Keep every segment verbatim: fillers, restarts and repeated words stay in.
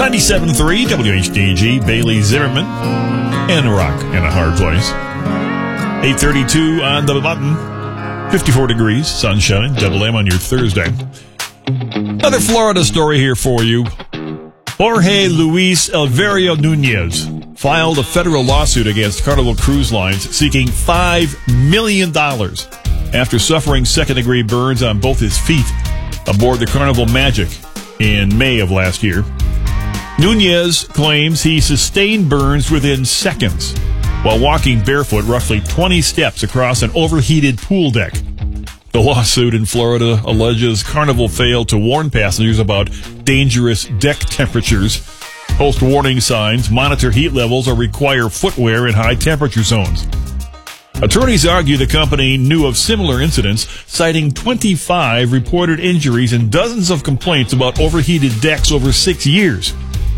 ninety-seven point three W H D G, Bailey Zimmerman, and Rock in a Hard Place. eight thirty-two on the button, fifty-four degrees, sunshine, Double M on your Thursday. Another Florida story here for you. Jorge Luis Alvario Nunez filed a federal lawsuit against Carnival Cruise Lines seeking five million dollars after suffering second-degree burns on both his feet aboard the Carnival Magic in May of last year. Nunez claims he sustained burns within seconds while walking barefoot roughly twenty steps across an overheated pool deck. The lawsuit in Florida alleges Carnival failed to warn passengers about dangerous deck temperatures, post warning signs, monitor heat levels, or require footwear in high temperature zones. Attorneys argue the company knew of similar incidents, citing twenty-five reported injuries and dozens of complaints about overheated decks over six years.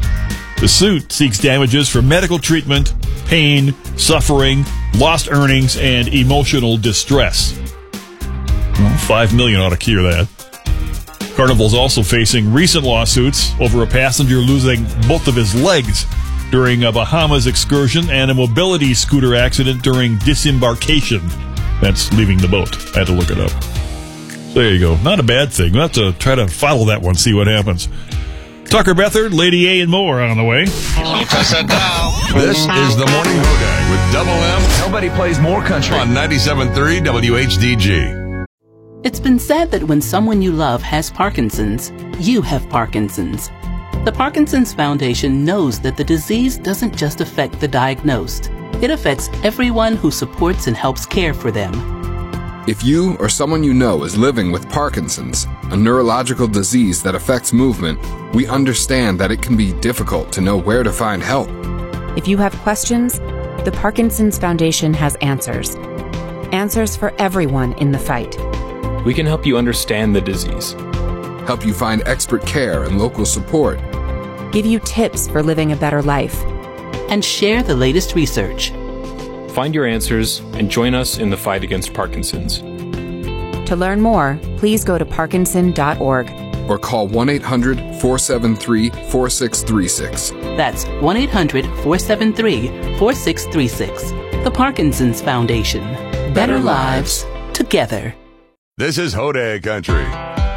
The suit seeks damages for medical treatment, pain, suffering, lost earnings, and emotional distress. Well, five million dollars ought to cure that. Carnival's also facing recent lawsuits over a passenger losing both of his legs during a Bahamas excursion and a mobility scooter accident during disembarkation. That's leaving the boat. I had to look it up. So there you go. Not a bad thing. We'll have to try to follow that one, see what happens. Tucker Bethard, Lady A, and more on the way. Press that dial. This is the Morning Hodag with Double M. Nobody plays more country. On ninety-seven point three W H D G. It's been said that when someone you love has Parkinson's, you have Parkinson's. The Parkinson's Foundation knows that the disease doesn't just affect the diagnosed. It affects everyone who supports and helps care for them. If you or someone you know is living with Parkinson's, a neurological disease that affects movement, we understand that it can be difficult to know where to find help. If you have questions, the Parkinson's Foundation has answers. Answers for everyone in the fight. We can help you understand the disease, help you find expert care and local support, give you tips for living a better life, and share the latest research. Find your answers and join us in the fight against Parkinson's. To learn more, please go to parkinson dot org or call one eight hundred, four seven three, four six three six. That's one eight hundred, four seven three, four six three six. The Parkinson's Foundation. Better, Better lives, lives together. This is Hodag Country.